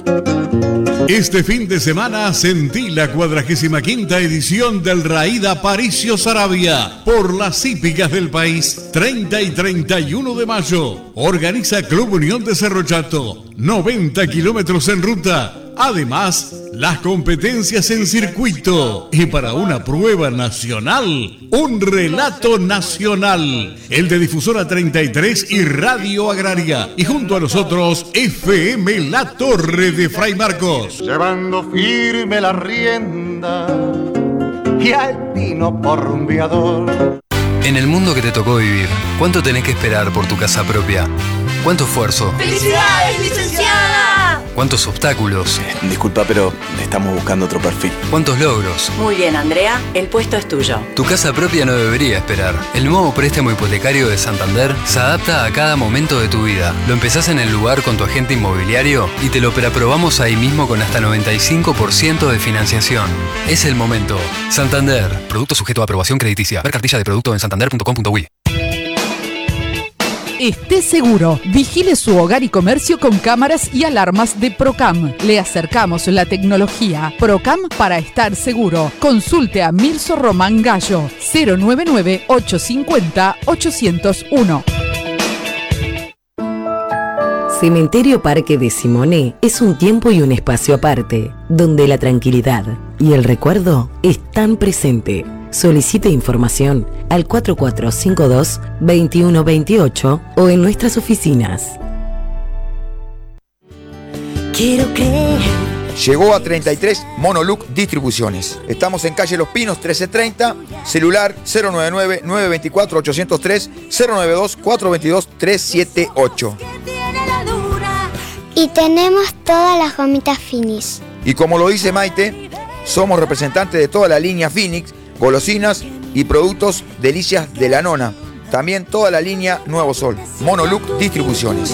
Este fin de semana sentí la 45ª edición del Raída Paricio Saravia por las hípicas del país, 30 y 31 de mayo. Organiza Club Unión de Cerro Chato, 90 kilómetros en ruta. Además, las competencias en circuito y para una prueba nacional, un relato nacional, el de Difusora 33 y Radio Agraria, y junto a nosotros FM La Torre de Fray Marcos. Llevando firme la rienda y al vino por rumbeador. En el mundo que te tocó vivir, ¿cuánto tenés que esperar por tu casa propia? ¿Cuánto esfuerzo? ¡Felicidades, licenciada! ¿Cuántos obstáculos? Disculpa, pero estamos buscando otro perfil. ¿Cuántos logros? Muy bien, Andrea, el puesto es tuyo. Tu casa propia no debería esperar. El nuevo préstamo hipotecario de Santander se adapta a cada momento de tu vida. Lo empezás en el lugar con tu agente inmobiliario y te lo preaprobamos ahí mismo con hasta 95% de financiación. Es el momento. Santander. Producto sujeto a aprobación crediticia. Ver cartilla de producto en santander.com.uy. Esté seguro. Vigile su hogar y comercio con cámaras y alarmas de Procam. Le acercamos la tecnología. Procam para estar seguro. Consulte a Mirso Román Gallo. 099-850-801. Cementerio Parque de Simoné es un tiempo y un espacio aparte, donde la tranquilidad y el recuerdo están presentes. Solicite información al 4452-2128 o en nuestras oficinas. Quiero creer. Llegó a 33 Monoluc Distribuciones. Estamos en calle Los Pinos 1330, celular 099-924-803, 092-422-378. Y tenemos todas las gomitas Finis. Y como lo dice Maite, somos representantes de toda la línea Phoenix, golosinas y productos delicias de la nona. También toda la línea Nuevo Sol. Monoluc Distribuciones.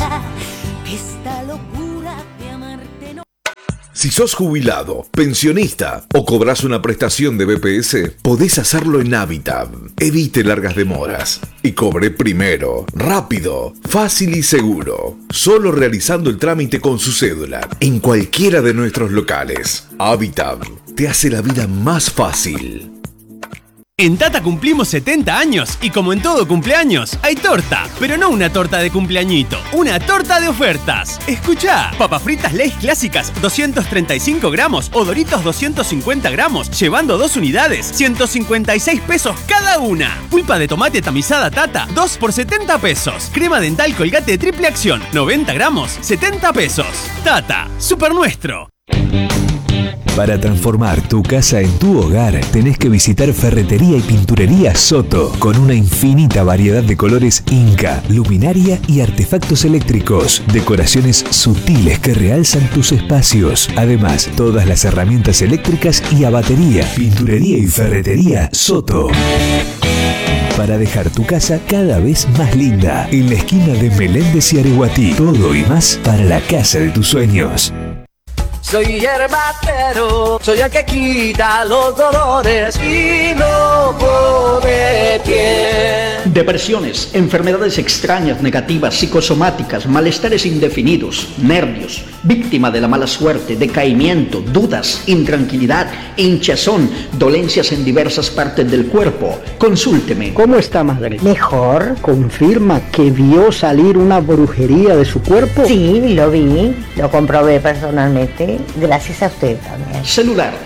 Si sos jubilado, pensionista o cobras una prestación de BPS, podés hacerlo en Habitat. Evite largas demoras y cobre primero, rápido, fácil y seguro. Solo realizando el trámite con su cédula en cualquiera de nuestros locales. Habitat te hace la vida más fácil. En Tata cumplimos 70 años y como en todo cumpleaños, hay torta. Pero no una torta de cumpleañito, una torta de ofertas. Escuchá, papas fritas Lay's clásicas 235 gramos o Doritos 250 gramos, llevando 2 unidades, 156 pesos cada una. Pulpa de tomate tamizada Tata, 2 por 70 pesos. Crema dental Colgate triple acción, 90 gramos, 70 pesos. Tata, super nuestro. Para transformar tu casa en tu hogar, tenés que visitar Ferretería y Pinturería Soto, con una infinita variedad de colores Inca, luminaria y artefactos eléctricos, decoraciones sutiles que realzan tus espacios. Además, todas las herramientas eléctricas y a batería. Pinturería y Ferretería Soto. Para dejar tu casa cada vez más linda, en la esquina de Meléndez y Areguatí. Todo y más para la casa de tus sueños. Soy herbatero, soy el que quita los dolores y no pone pie. Depresiones, enfermedades extrañas, negativas, psicosomáticas, malestares indefinidos, nervios, víctima de la mala suerte, decaimiento, dudas, intranquilidad, hinchazón, dolencias en diversas partes del cuerpo. Consúlteme. ¿Cómo está, madre? Mejor. ¿Confirma que vio salir una brujería de su cuerpo? Sí, lo vi, lo comprobé personalmente. Gracias a usted también. Celular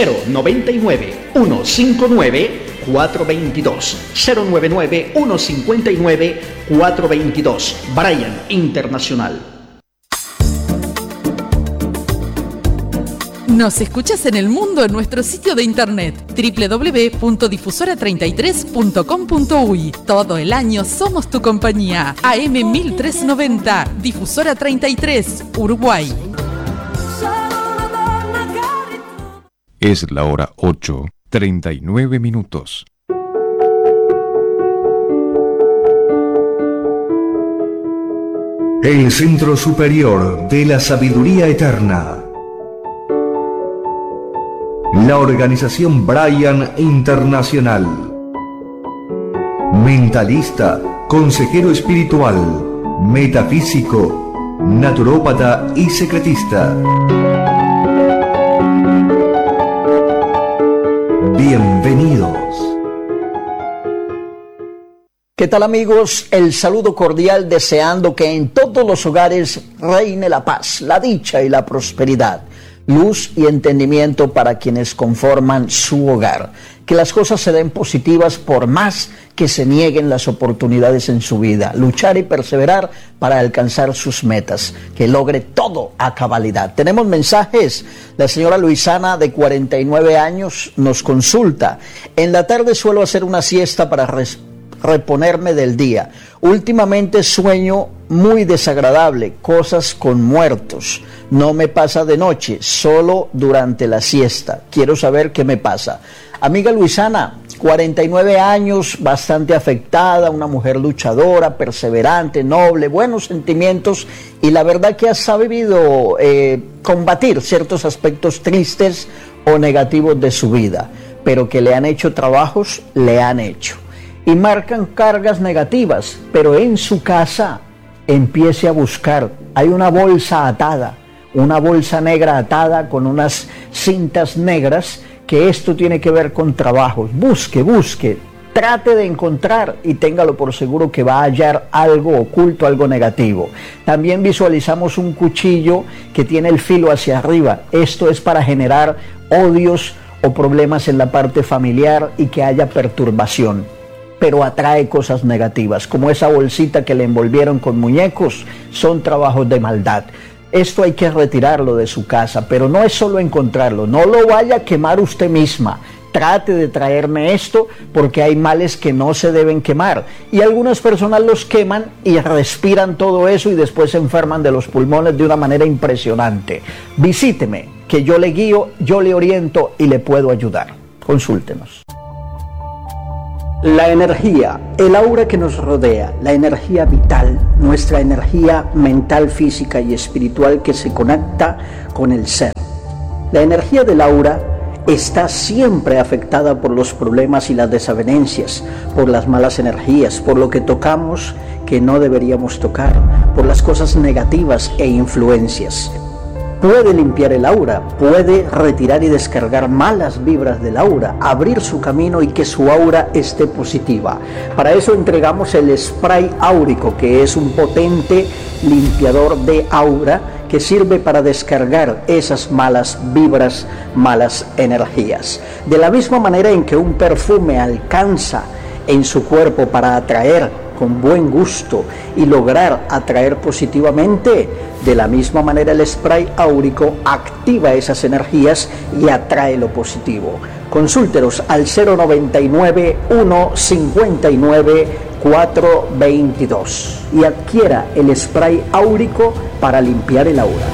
099-159-422. 099-159-422. Brian Internacional. Nos escuchas en el mundo en nuestro sitio de internet www.difusora33.com.uy. Todo el año somos tu compañía. AM 1390, Difusora 33, Uruguay. Es la hora 8:39 minutos. El Centro Superior de la Sabiduría Eterna. La organización Brian Internacional. Mentalista, consejero espiritual, metafísico, naturópata y secretista. Bienvenidos. ¿Qué tal, amigos? El saludo cordial, deseando que en todos los hogares reine la paz, la dicha y la prosperidad, luz y entendimiento para quienes conforman su hogar. Que las cosas se den positivas por más que se nieguen las oportunidades en su vida. Luchar y perseverar para alcanzar sus metas. Que logre todo a cabalidad. Tenemos mensajes. La señora Luisana, de 49 años, nos consulta. En la tarde suelo hacer una siesta para reponerme del día. Últimamente sueño muy desagradable, cosas con muertos. No me pasa de noche, solo durante la siesta. Quiero saber qué me pasa. Amiga Luisana, 49 años, bastante afectada, una mujer luchadora, perseverante, noble, buenos sentimientos, y la verdad que ha sabido combatir ciertos aspectos tristes o negativos de su vida, pero que le han hecho trabajos, le han hecho. Y marcan cargas negativas, pero en su casa empiece a buscar. Hay una bolsa atada, una bolsa negra atada con unas cintas negras, que esto tiene que ver con trabajos. Busque, trate de encontrar y téngalo por seguro que va a hallar algo oculto, algo negativo. También visualizamos un cuchillo que tiene el filo hacia arriba. Esto es para generar odios o problemas en la parte familiar y que haya perturbación, pero atrae cosas negativas, como esa bolsita que le envolvieron con muñecos. Son trabajos de maldad. Esto hay que retirarlo de su casa, pero no es solo encontrarlo, no lo vaya a quemar usted misma. Trate de traerme esto, porque hay males que no se deben quemar, y algunas personas los queman y respiran todo eso y después se enferman de los pulmones de una manera impresionante. Visíteme, que yo le guío, yo le oriento y le puedo ayudar. Consúltenos. La energía, el aura que nos rodea, la energía vital, nuestra energía mental, física y espiritual que se conecta con el ser. La energía del aura está siempre afectada por los problemas y las desavenencias, por las malas energías, por lo que tocamos que no deberíamos tocar, por las cosas negativas e influencias. Puede limpiar el aura, puede retirar y descargar malas vibras del aura, abrir su camino y que su aura esté positiva. Para eso entregamos el spray áurico, que es un potente limpiador de aura que sirve para descargar esas malas vibras, malas energías. De la misma manera en que un perfume alcanza en su cuerpo para atraer con buen gusto y lograr atraer positivamente, de la misma manera el spray áurico activa esas energías y atrae lo positivo. Consúltenos al 099 159 422 y adquiera el spray áurico para limpiar el aura.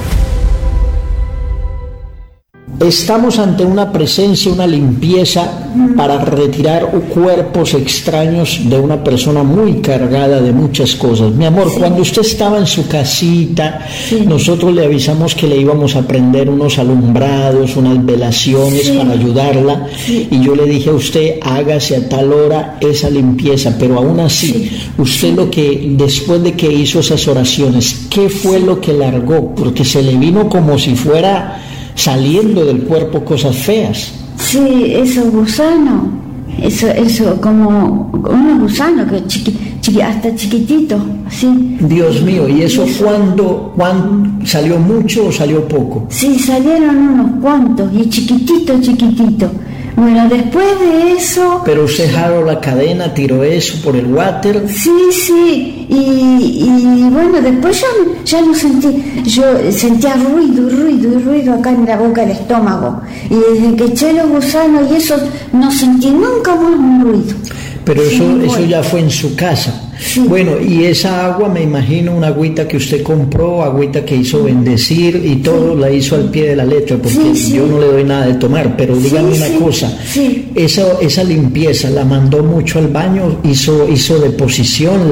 Estamos ante una presencia, una limpieza para retirar cuerpos extraños de una persona muy cargada de muchas cosas. Mi amor, cuando usted estaba en su casita, nosotros le avisamos que le íbamos a prender unos alumbrados, unas velaciones para ayudarla, y yo le dije a usted, hágase a tal hora esa limpieza, pero aún así, usted lo que, después de que hizo esas oraciones, ¿qué fue lo que largó? Porque se le vino como si fuera saliendo del cuerpo cosas feas. Sí, esos gusanos, eso como unos gusanos que hasta chiquitito, así. Dios mío, ¿y eso cuándo salió mucho o salió poco? Sí, salieron unos cuantos y chiquitito. Bueno, después de eso... Pero usted jaló la cadena, tiró eso por el water. Sí, y bueno, después ya no sentí, yo sentía ruido acá en la boca del estómago. Y desde que eché los gusanos y eso, no sentí nunca más un ruido. Pero eso ya fue en su casa. Sí. Bueno, y esa agua, me imagino, una agüita que usted compró, agüita que hizo bendecir y todo, la hizo al pie de la letra, porque yo no le doy nada de tomar, pero dígame una cosa, esa limpieza, ¿la mandó mucho al baño? ¿Hizo deposición?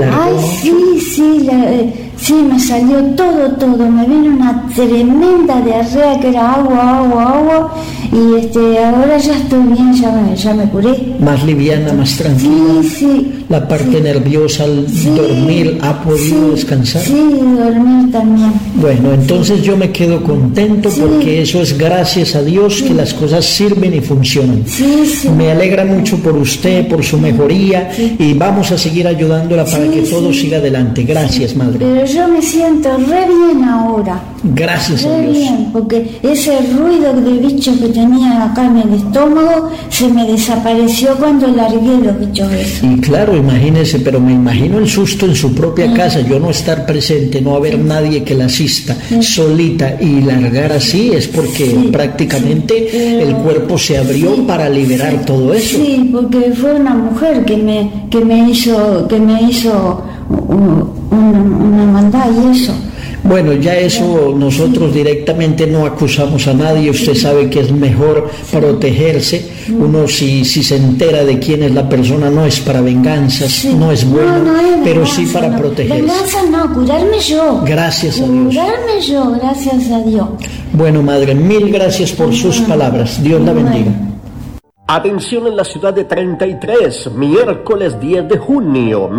Sí, me salió todo, me vino una tremenda diarrea que era agua, y ahora ya estoy bien, ya me curé. Más liviana, más tranquila. Sí. la parte nerviosa al dormir, ¿ha podido descansar? Sí, dormir también. Bueno, entonces yo me quedo contento porque eso es gracias a Dios que las cosas sirven y funcionan. Me alegra mucho por usted, por su mejoría y vamos a seguir ayudándola para que todo siga adelante. Gracias, madre. Pero yo me siento re bien ahora. Gracias a Dios. Bien, porque ese ruido de bichos que tenía acá en el estómago se me desapareció cuando largué los bichos esos. Y claro, imagínese, pero me imagino el susto en su propia casa, yo no estar presente, no haber nadie que la asista, solita y largar así, es porque prácticamente el cuerpo se abrió para liberar todo eso. Sí, porque fue una mujer que me hizo una maldad y eso. Bueno, ya eso nosotros directamente no acusamos a nadie, usted sabe que es mejor protegerse, uno si se entera de quién es la persona no es para venganzas, no es bueno, pero sí para protegerse. Venganza no, curarme yo. Gracias a Dios. Curarme yo, gracias a Dios. Bueno, madre, mil gracias por sus palabras, Dios la bendiga. Atención en la ciudad de 33, miércoles 10 de junio,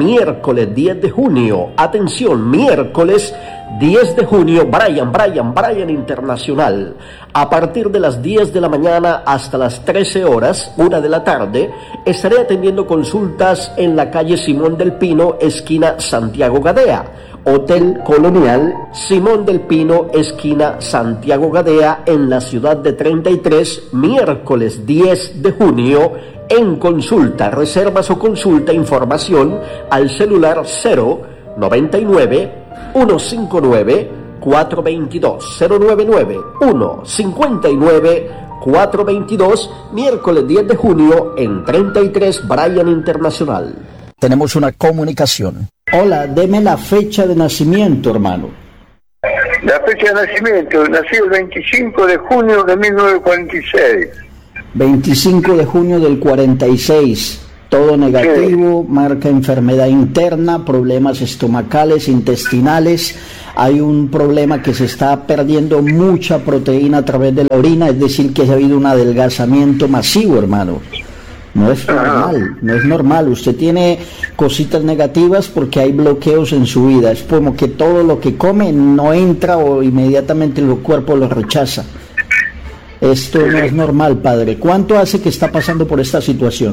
atención, miércoles 10 de junio, Brian Internacional. A partir de las 10 de la mañana hasta las 13 horas, 1 de la tarde, estaré atendiendo consultas en la calle Simón del Pino, esquina Santiago Gadea. Hotel Colonial Simón del Pino, esquina Santiago Gadea, en la ciudad de 33, miércoles 10 de junio, en consulta, reservas o consulta, información al celular 099 159 422 099 159 422, miércoles 10 de junio en 33 Brian Internacional. Tenemos una comunicación. Hola, deme la fecha de nacimiento, hermano. La fecha de nacimiento, nací el 25 de junio de 1946. 25 de junio del 46. Todo negativo, marca enfermedad interna, problemas estomacales, intestinales. Hay un problema que se está perdiendo mucha proteína a través de la orina, es decir, que ha habido un adelgazamiento masivo, hermano. No es normal, no es normal. Usted tiene cositas negativas porque hay bloqueos en su vida. Es como que todo lo que come no entra o inmediatamente el cuerpo lo rechaza. Esto no es normal, padre. ¿Cuánto hace que está pasando por esta situación?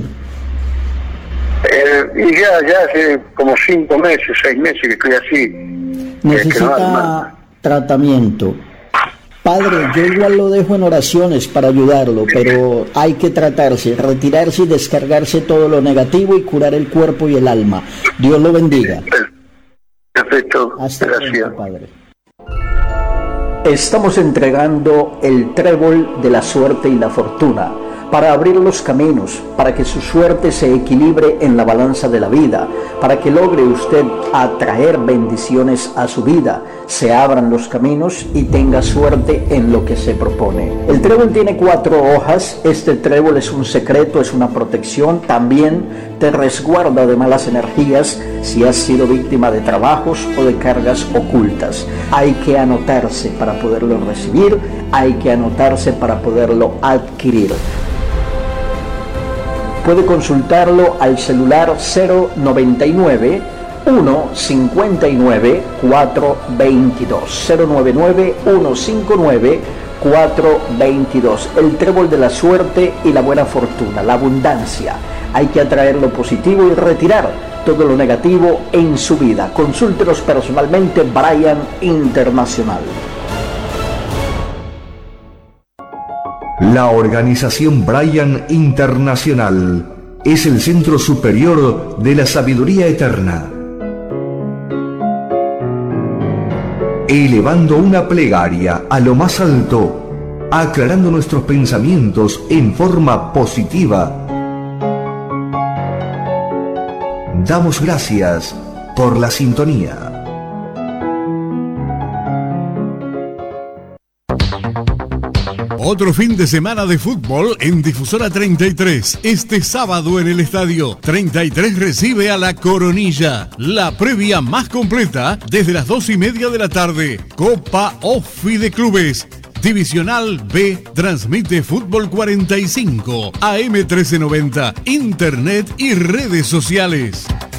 Y ya hace como 5 meses, 6 meses que estoy así. Necesita tratamiento. Padre, yo igual lo dejo en oraciones para ayudarlo, pero hay que tratarse, retirarse y descargarse todo lo negativo y curar el cuerpo y el alma. Dios lo bendiga. Perfecto. Hasta pronto, padre. Estamos entregando el trébol de la suerte y la fortuna para abrir los caminos, para que su suerte se equilibre en la balanza de la vida, para que logre usted atraer bendiciones a su vida, se abran los caminos y tenga suerte en lo que se propone. El trébol tiene 4 hojas, este trébol es un secreto, es una protección, también te resguarda de malas energías si has sido víctima de trabajos o de cargas ocultas. Hay que anotarse para poderlo recibir, hay que anotarse para poderlo adquirir. Puede consultarlo al celular 099 159 422 099 159 422. El trébol de la suerte y la buena fortuna, la abundancia. Hay que atraer lo positivo y retirar todo lo negativo en su vida. Consúltenos personalmente, Brian Internacional. La organización Brian Internacional es el centro superior de la sabiduría eterna. Elevando una plegaria a lo más alto, aclarando nuestros pensamientos en forma positiva. Damos gracias por la sintonía. Otro fin de semana de fútbol en Difusora 33. Este sábado en el estadio 33 recibe a la Coronilla. La previa más completa desde las 2:30 de la tarde. Copa OFI de Clubes. Divisional B transmite Fútbol 45, AM 1390, Internet y redes sociales.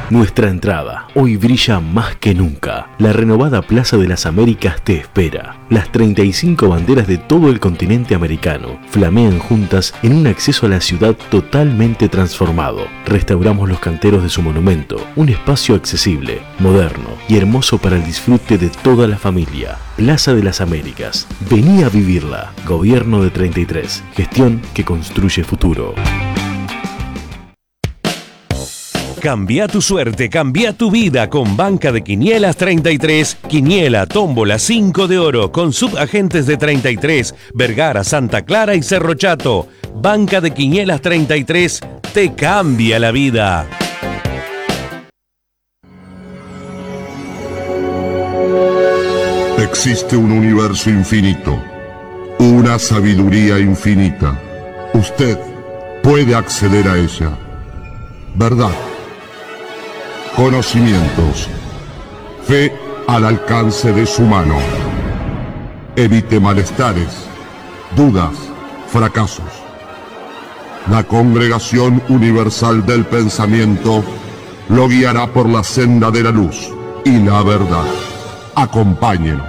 Nuestra entrada hoy brilla más que nunca. La renovada Plaza de las Américas te espera. Las 35 banderas de todo el continente americano flamean juntas en un acceso a la ciudad totalmente transformado. Restauramos los canteros de su monumento, un espacio accesible, moderno y hermoso para el disfrute de toda la familia. Plaza de las Américas. Vení a vivirla. Gobierno de 33. Gestión que construye futuro. Cambia tu suerte, cambia tu vida con Banca de Quinielas 33. Quiniela, tómbola, 5 de oro con subagentes de 33, Vergara, Santa Clara y Cerro Chato. Banca de Quinielas 33 te cambia la vida. Existe un universo infinito, una sabiduría infinita. Usted puede acceder a ella. Verdad, conocimientos, fe al alcance de su mano. Evite malestares, dudas, fracasos. La Congregación Universal del Pensamiento lo guiará por la senda de la luz y la verdad. Acompáñenos.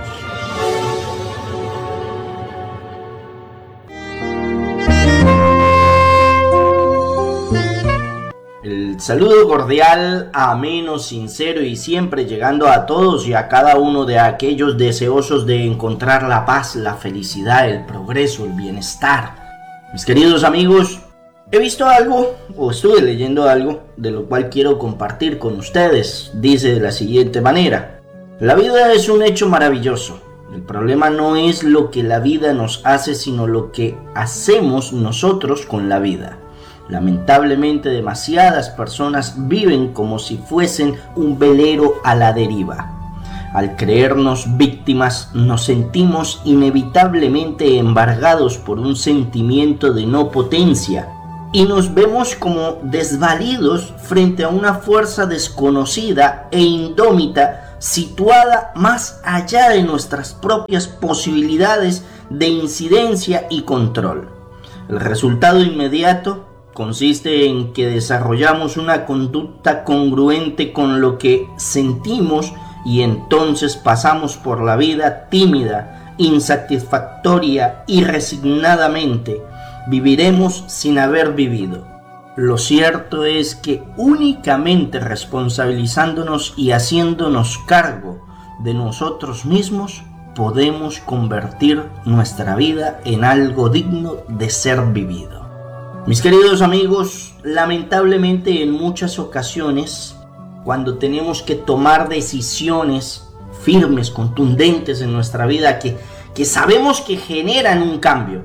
El saludo cordial, ameno, sincero y siempre llegando a todos y a cada uno de aquellos deseosos de encontrar la paz, la felicidad, el progreso, el bienestar. Mis queridos amigos, he visto algo o estuve leyendo algo de lo cual quiero compartir con ustedes. Dice de la siguiente manera: la vida es un hecho maravilloso. El problema no es lo que la vida nos hace, sino lo que hacemos nosotros con la vida. Lamentablemente, demasiadas personas viven como si fuesen un velero a la deriva. Al creernos víctimas, nos sentimos inevitablemente embargados por un sentimiento de no potencia y nos vemos como desvalidos frente a una fuerza desconocida e indómita situada más allá de nuestras propias posibilidades de incidencia y control. El resultado inmediato consiste en que desarrollamos una conducta congruente con lo que sentimos y entonces pasamos por la vida tímida, insatisfactoria y resignadamente. Viviremos sin haber vivido. Lo cierto es que únicamente responsabilizándonos y haciéndonos cargo de nosotros mismos podemos convertir nuestra vida en algo digno de ser vivido. Mis queridos amigos, lamentablemente en muchas ocasiones, cuando tenemos que tomar decisiones firmes, contundentes en nuestra vida, que sabemos que generan un cambio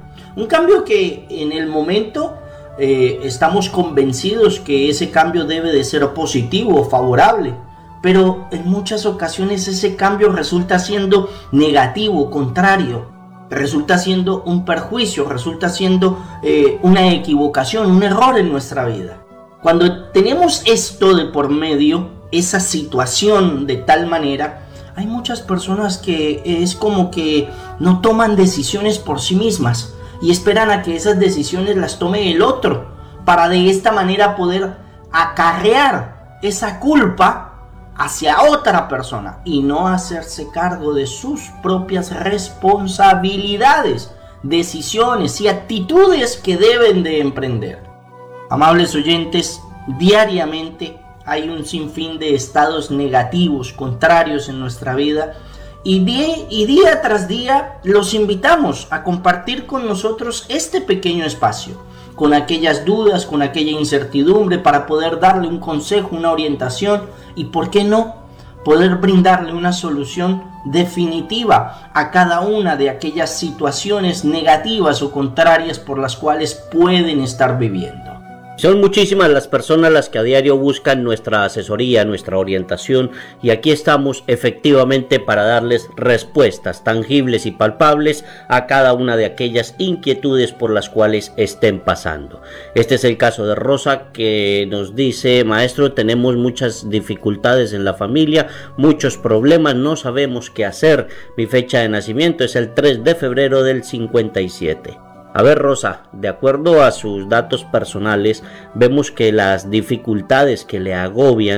que en el momento estamos convencidos que ese cambio debe de ser positivo, favorable, pero en muchas ocasiones ese cambio resulta siendo negativo, contrario, resulta siendo un perjuicio, resulta siendo una equivocación, un error en nuestra vida. Cuando tenemos esto de por medio, esa situación de tal manera, hay muchas personas que es como que no toman decisiones por sí mismas y esperan a que esas decisiones las tome el otro para de esta manera poder acarrear esa culpa hacia otra persona y no hacerse cargo de sus propias responsabilidades, decisiones y actitudes que deben de emprender. Amables oyentes, diariamente hay un sinfín de estados negativos, contrarios en nuestra vida y día tras día los invitamos a compartir con nosotros este pequeño espacio, con aquellas dudas, con aquella incertidumbre, para poder darle un consejo, una orientación y, ¿por qué no?, poder brindarle una solución definitiva a cada una de aquellas situaciones negativas o contrarias por las cuales pueden estar viviendo. Son muchísimas las personas las que a diario buscan nuestra asesoría, nuestra orientación, y aquí estamos efectivamente para darles respuestas tangibles y palpables a cada una de aquellas inquietudes por las cuales estén pasando. Este es el caso de Rosa, que nos dice: maestro, tenemos muchas dificultades en la familia, muchos problemas, no sabemos qué hacer. Mi fecha de nacimiento es el 3 de febrero del 57. A ver, Rosa, de acuerdo a sus datos personales, vemos que las dificultades que le agobian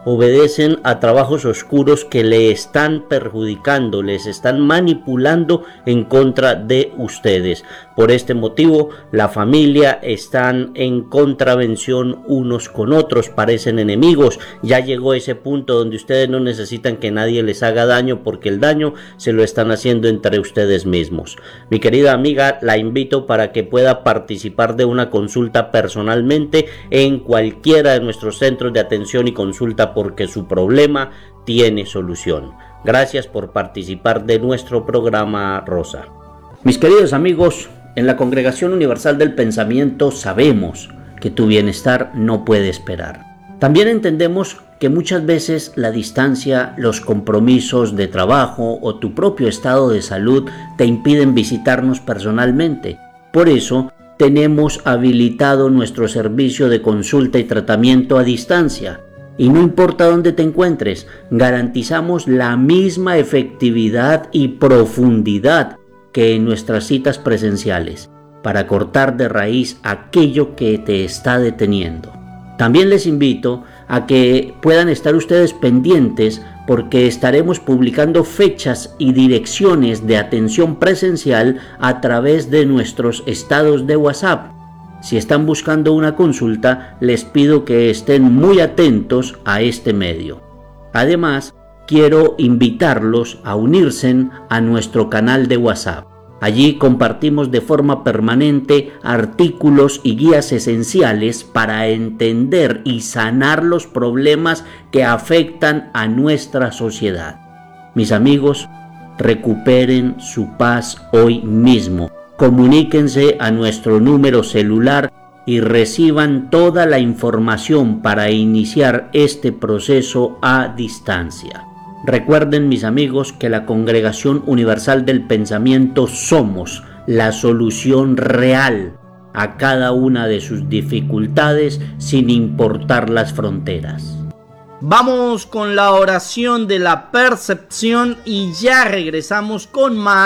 obedecen a trabajos oscuros que le están perjudicando, les están manipulando en contra de ustedes. Por este motivo, la familia están en contravención unos con otros, parecen enemigos. Ya llegó ese punto donde ustedes no necesitan que nadie les haga daño, porque el daño se lo están haciendo entre ustedes mismos. Mi querida amiga, la invito para que pueda participar de una consulta personalmente en cualquiera de nuestros centros de atención y consulta, porque su problema tiene solución. Gracias por participar de nuestro programa, Rosa. Mis queridos amigos, en la Congregación Universal del Pensamiento sabemos que tu bienestar no puede esperar. También entendemos que muchas veces la distancia, los compromisos de trabajo o tu propio estado de salud te impiden visitarnos personalmente. Por eso, tenemos habilitado nuestro servicio de consulta y tratamiento a distancia. Y no importa dónde te encuentres, garantizamos la misma efectividad y profundidad que en nuestras citas presenciales, para cortar de raíz aquello que te está deteniendo. También les invito a que puedan estar ustedes pendientes, porque estaremos publicando fechas y direcciones de atención presencial a través de nuestros estados de WhatsApp. Si están buscando una consulta, les pido que estén muy atentos a este medio. Además, quiero invitarlos a unirse a nuestro canal de WhatsApp. Allí compartimos de forma permanente artículos y guías esenciales para entender y sanar los problemas que afectan a nuestra sociedad. Mis amigos, recuperen su paz hoy mismo. Comuníquense a nuestro número celular y reciban toda la información para iniciar este proceso a distancia. Recuerden, mis amigos, que la Congregación Universal del Pensamiento somos la solución real a cada una de sus dificultades, sin importar las fronteras. Vamos con la oración de la percepción y ya regresamos con más